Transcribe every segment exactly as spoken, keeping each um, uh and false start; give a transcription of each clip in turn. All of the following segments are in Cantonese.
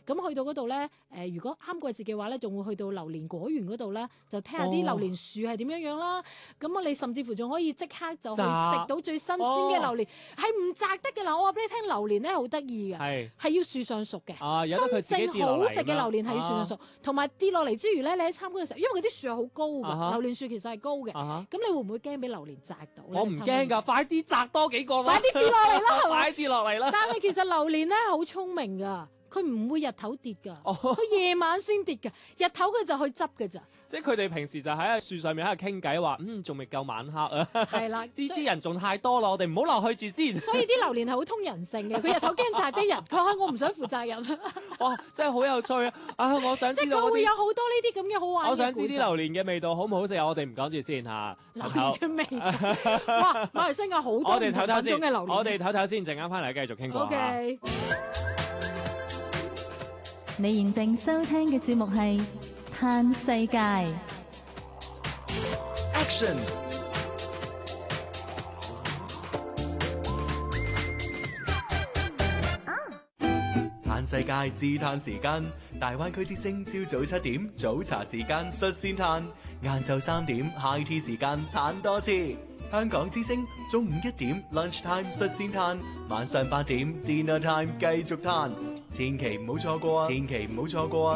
咁去到嗰度咧，誒、呃、如果啱季節嘅話咧，仲會去到榴蓮果園嗰度咧，就睇下啲榴蓮樹係點樣樣啦。咁啊、哦，你甚至乎仲可以即刻就去食到最新鮮嘅榴蓮，係唔摘得嘅啦。我話俾你聽，榴蓮咧好得意嘅，係係要樹上熟嘅。 啊，有得佢自己跌落嚟。真正好食嘅榴蓮係要樹上熟，同埋、啊、跌落嚟之餘咧，你喺參觀嘅時候，因為佢啲樹係好高嘅，啊、榴蓮樹其實係高嘅。咁、啊、你會唔會驚俾榴蓮摘到咧？ 我唔驚㗎，快啲摘多幾個啦！ 快啲跌落嚟啦！ 快啲跌落嚟啦！ 但係其實榴蓮咧好聰明㗎。佢唔會日頭跌㗎，佢夜、哦、晚先跌㗎。日頭佢就去執㗎咋。 即係佢哋平時就喺樹上面喺度傾偈，話嗯仲未夠晚黑啊。係啦，呢啲人仲太多啦，我哋唔好落去住先。 所以啲榴蓮係好通人性嘅，佢日頭驚炸啲人，佢話我唔想負責任。 哇，真係好有趣啊！啊，我想知道即係佢會有好多呢啲咁嘅好玩嘅。 我想知啲榴蓮嘅味道好唔好食啊？我哋唔講住先嚇。 榴蓮嘅味道，哇！馬來西亞好多唔同品種嘅榴蓮。 我哋唞唞先，陣間翻嚟繼續傾過。 Okay。 你現正收聽嘅節目係《嘆世界》。 Action！ 嘆世界自嘆時間，大灣區之聲朝早七點早茶時間率先嘆，晏晝三點 high tea 時間嘆多次。香港之聲中午一點 lunch time 率先嘆，晚上八點 dinner time 繼續嘆，千祈唔好錯過啊！千祈唔好錯過啊！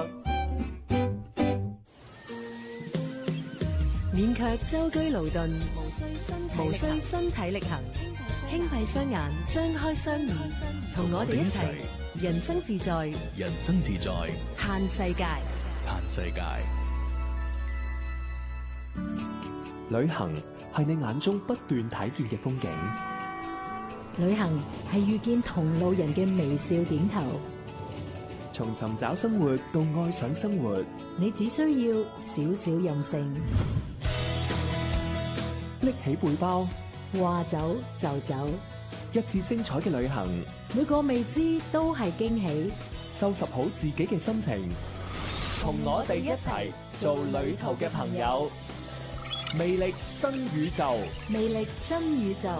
免卻舟車勞頓，無需身體力行，輕閉雙眼，張開雙耳，同我哋一齊人生自在， 人生自在， 嘆世界， 嘆世界。 旅行係你眼中不斷睇見嘅風景， 旅行係遇見同路人嘅微笑點頭。 從尋找生活到愛上生活， 你只需要少少任性， 拎起背包， 話走就走， 一次精彩嘅旅行， 每個未知都係驚喜。 收拾好自己嘅心情，同我哋一齊做旅途嘅朋友。魅力真宇宙， 魅力真宇宙。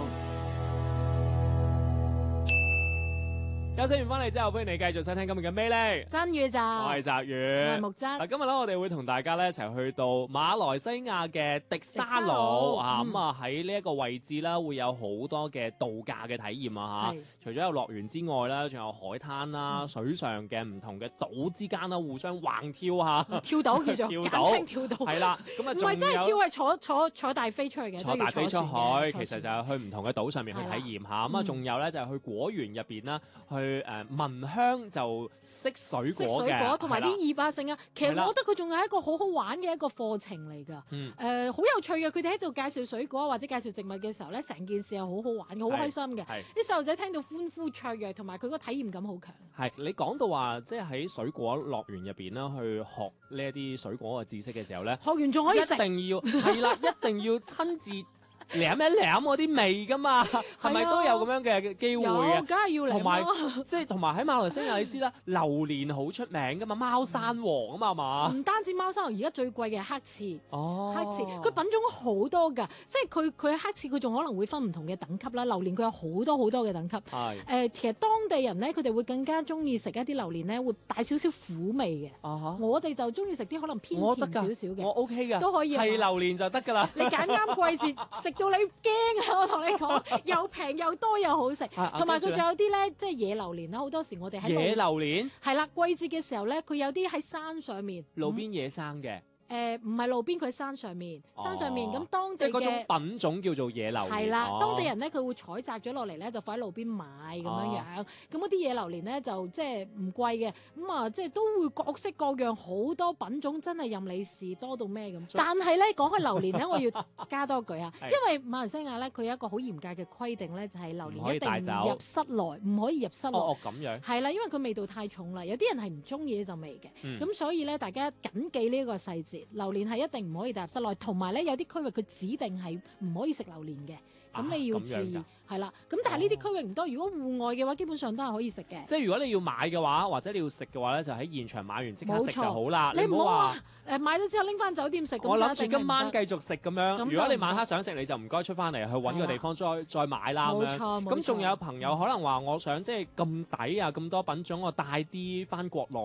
休息完翻嚟之後，歡迎你繼續收聽今日嘅魅力真宇宙。 我係澤宇， 我係木真。 嗱，今日咧我哋會同大家咧一齊去到馬來西亞嘅迪沙魯啊，咁啊喺呢一個位置啦，會有好多嘅度假嘅體驗啊吓。除咗有樂園之外啦，仲有海灘啦、嗯、水上嘅唔同嘅島之間啦，互相橫跳下， 跳島叫做跳島簡稱跳島。係啦，咁啊唔係真係跳，係坐坐坐大飛出去嘅， 坐大飛出去， 其其實就係去唔同嘅島上面去體驗下。咁啊，仲有咧就係去果園入邊啦，去。去誒聞香就識水果嘅， 水果同埋啲葉啊性啊，其實我覺得佢仲係一個好好玩嘅一個課程嚟㗎。誒、嗯，好、呃、有趣嘅，佢哋喺度介紹水果或者介紹植物嘅時候咧，成件事係好好玩嘅，好開心嘅。啲細路仔聽到歡呼雀躍，同埋佢個體驗感好強。係你講到話，即係喺水果樂園入邊啦，去學呢一啲水果嘅知識嘅時候咧， 學完仲可以食， 一定要係啦，一定要親自。舐一舐嗰啲味噶嘛，係咪都有咁樣嘅機會嘅？ 梗係要舐。 同埋即係同埋喺馬來西亞，你知啦，榴蓮好出名噶嘛，貓山王啊嘛，係嘛？ 唔單止貓山王，而家最貴嘅係黑刺。 哦， 黑刺佢品種好多㗎，即係佢佢黑刺佢仲可能會分唔同嘅等級啦。榴蓮佢有好多好多嘅等級。係。誒，其實當地人咧，佢哋會更加中意食一啲榴蓮咧，會帶少少苦味嘅。啊、我哋就中意食啲可能偏甜少少嘅。 我 OK 㗎。 都可以。 係榴蓮就得㗎啦。 你揀啱季節食。到你驚啊！我同你講，又平又多又好食，同埋佢仲有啲咧，即係野榴蓮啦。好多時我哋喺野榴蓮係啦，季節嘅時候咧，佢有啲喺山上面， 路邊野生嘅。 誒唔係路邊，佢山上面，山上面咁、哦、當地嘅即係嗰種品種叫做野榴蓮。 係啦， 哦、當地人咧佢會採摘咗落嚟咧，就放喺路邊賣咁樣樣。咁嗰啲野榴蓮咧就即係唔貴嘅，咁啊即係都會各式各樣好多品種，真係任你試，多到咩咁。但係咧講開榴蓮咧，我要加多句啊，因為馬來西亞咧佢有一個好嚴格嘅規定咧，就係、是、榴蓮一定唔入室內，唔可以入室內。 哦咁樣。係啦，因為佢味道太重啦，有啲人係唔中意呢陣味嘅，咁、嗯、所以咧大家緊記呢一個細節，榴蓮係一定唔可以帶入室內，同埋咧有啲區域佢指定係唔可以食榴蓮嘅，咁、啊、你要注意係啦。咁但係呢啲區域唔多，如果戶外嘅話，基本上都係可以食嘅。 即係如果你要買嘅話，或者你要食嘅話咧，就喺現場買完即刻食就好啦。 你唔好話誒買咗之後拎翻酒店食。 我諗住今晚繼續食咁樣。如果你晚黑想食，你就唔該出翻嚟去揾個地方再再買啦咁樣。冇錯，冇錯。咁仲有朋友可能話，我想即係咁抵啊，咁多品種，我帶啲翻國內